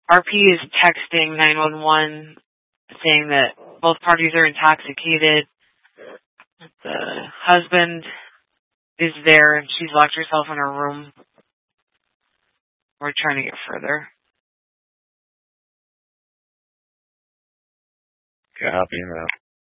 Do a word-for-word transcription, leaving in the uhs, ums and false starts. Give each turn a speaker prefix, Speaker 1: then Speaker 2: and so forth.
Speaker 1: R P is texting nine one one saying that both parties are intoxicated. The husband is there and she's locked herself in her room. We're trying to get further.
Speaker 2: Copy that.